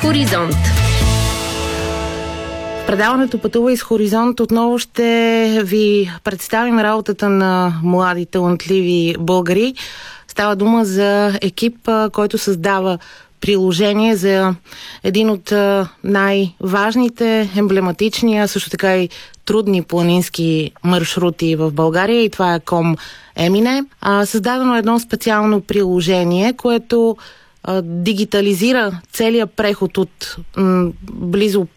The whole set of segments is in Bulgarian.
Хоризонт. В предаването "Пътувай с Хоризонт" отново ще ви представим работата на млади талантливи българи. Става дума за екип, който създава приложение за един от най-важните, емблематични, а също така и трудни планински маршрути в България, и това е Ком Емине. Създадено е едно специално приложение, което дигитализира целият преход от близо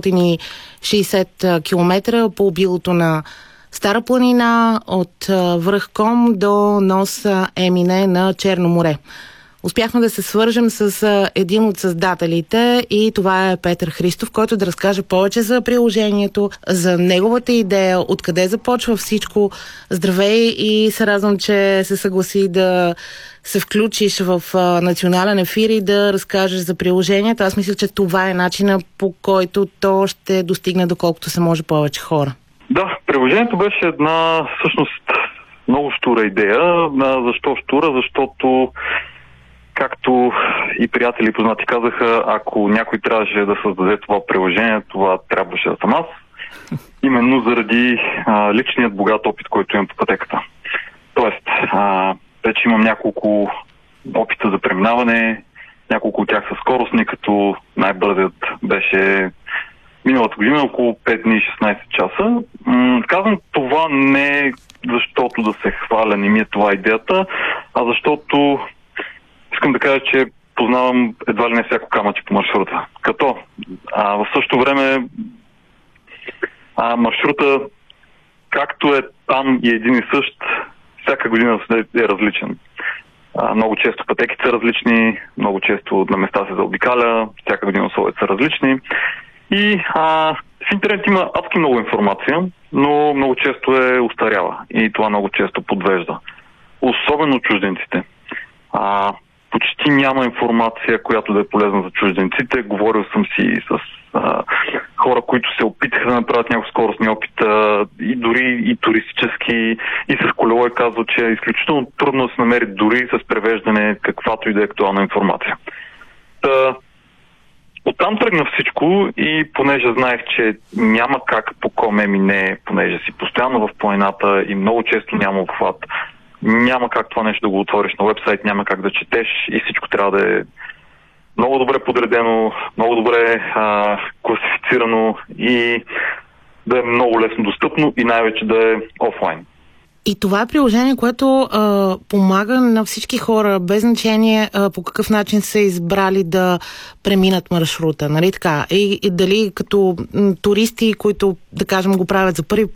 560 км по билото на Стара планина, от връх Ком до нос Емине на Черно море. Успяхме да се свържем с един от създателите и това е Петър Христов, който да разкаже повече за приложението, за неговата идея, откъде започва всичко. Здравей и се радвам, че се съгласи да се включиш в национален ефир и да разкажеш за приложението. Аз мисля, че това е начина, по който то ще достигне доколкото се може повече хора. Да, приложението беше една всъщност много щура идея. Защо щура? Защото както и приятели и познати казаха, ако някой трябваше да създаде това приложение, това трябваше да съм аз. Именно заради личният богат опит, който имам по пътеката. Тоест, вече имам няколко опита за преминаване, няколко от тях са скоростни, като най-бързият беше миналата година, около 5 дни и 16 часа. Казвам това не защото да се хваля, не ми е това идеята, а защото искам да кажа, че познавам едва ли не всяко камъче по маршрута. Като в същото време маршрута, както е там и един и същ, всяка година е различен. Много често пътеките са различни, много често на места се заобикаля, всяка година условията са различни. И в интернет има адски много информация, но много често е устаряла и това много често подвежда. Особено чужденците. Почти няма информация, която да е полезна за чужденците. Говорил съм си с хора, които се опитаха да направят някакъв скоростни опит, и дори и туристически, и с колело, и казва, че е изключително трудно да се намери дори с превеждане каквато и да е актуална информация. Оттам тръгна всичко и понеже знаех, че няма как по Ком Емине, понеже си постоянно в планината и много често няма обхват, няма как това нещо да го отвориш на уебсайт, няма как да четеш и всичко трябва да е много добре подредено, много добре класифицирано и да е много лесно достъпно и най-вече да е офлайн. И това е приложение, което помага на всички хора, без значение по какъв начин са избрали да преминат маршрута, нали така? И дали като туристи, които, да кажем, го правят за първи